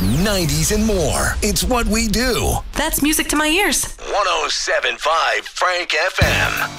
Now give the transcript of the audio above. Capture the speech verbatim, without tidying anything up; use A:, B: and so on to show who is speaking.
A: nineties, and more. It's what we do.
B: That's music to my ears.
A: one oh seven point five Frank F M.